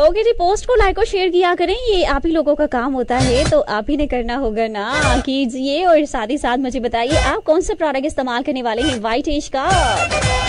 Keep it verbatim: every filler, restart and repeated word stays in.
Okay जी, post को like और share किया करें, ये आप ही लोगों का काम होता है, तो आप ही ने करना होगा ना, कीजिए। और साथ ही साथ मुझे बताइए आप कौन सा प्रोडक्ट इस्तेमाल करने वाले हैं व्हाइट एज का।